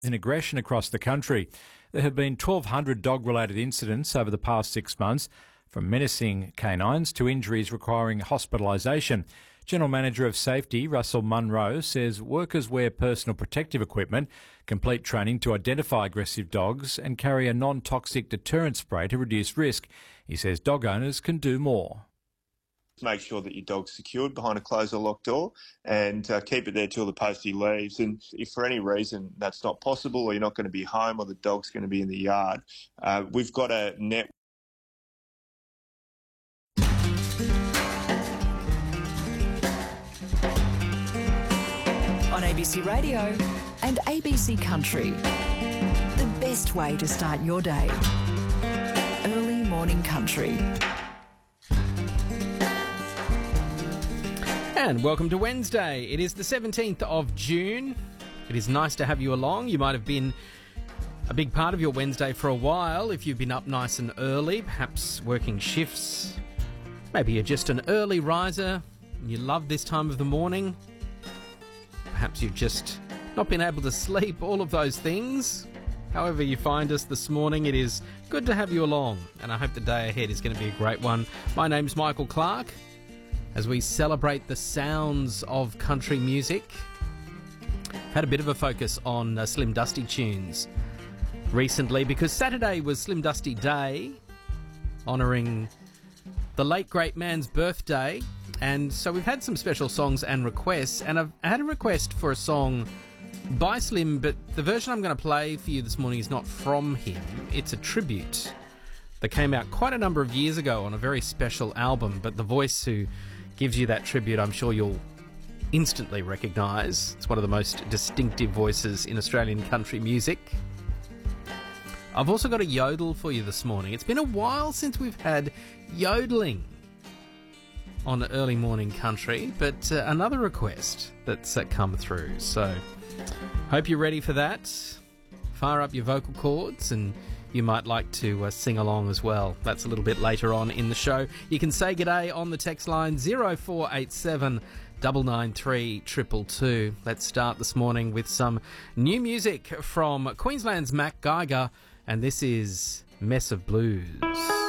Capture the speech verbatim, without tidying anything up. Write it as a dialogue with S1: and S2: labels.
S1: in aggression across the country. There have been twelve hundred dog-related incidents over the past six months, from menacing canines to injuries requiring hospitalisation. General Manager of Safety, Russell Munro, says workers wear personal protective equipment, complete training to identify aggressive dogs and carry a non-toxic deterrent spray to reduce risk. He says dog owners can do more.
S2: Make sure that your dog's secured behind a closed or locked door and uh, keep it there till the postie leaves. And if for any reason that's not possible, or you're not going to be home, or the dog's going to be in the yard, uh, we've got a net.
S3: On A B C Radio and A B C Country, the best way to start your day. Early morning country.
S4: And welcome to Wednesday. It is the seventeenth of June. It is nice to have you along. You might have been a big part of your Wednesday for a while if you've been up nice and early, perhaps working shifts. Maybe you're just an early riser and you love this time of the morning. Perhaps you've just not been able to sleep, all of those things. However you find us this morning, it is good to have you along, and I hope the day ahead is going to be a great one. My name's Michael Clark. As we celebrate the sounds of country music, I've had a bit of a focus on uh, Slim Dusty tunes recently because Saturday was Slim Dusty Day, honouring the late great man's birthday, and so we've had some special songs and requests, and I've had a request for a song by Slim, but the version I'm going to play for you this morning is not from him. It's a tribute that came out quite a number of years ago on a very special album, but the voice who gives you that tribute I'm sure you'll instantly recognise. It's one of the most distinctive voices in Australian country music. I've also got a yodel for you this morning. It's been a while since we've had yodeling on Early Morning Country, but uh, another request that's uh, come through. So, hope you're ready for that. Fire up your vocal cords and you might like to uh, sing along as well. That's a little bit later on in the show. You can say g'day on the text line zero four eight seven nine nine three two two two. Let's start this morning with some new music from Queensland's Mac Geiger, and this is Mess of Blues.